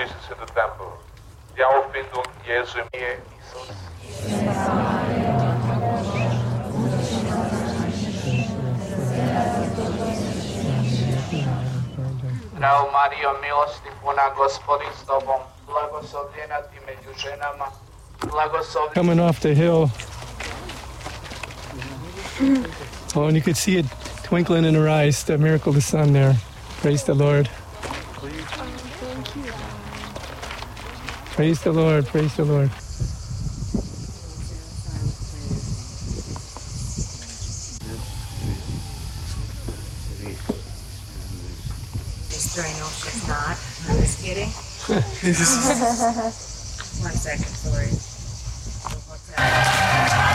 Jesus in the temple. Die Auffindung Jesu im Ehe Jesus. Zdravo Marijo, milosti puna, Gospodin s tobom, blagoslovljena ti među ženama, Coming off the hill. Oh, and you could see it twinkling in her eyes, the miracle of the sun there. Praise the Lord. Praise the Lord, praise the Lord. Sister, I know she's not. I'm just kidding. 1 second, sorry.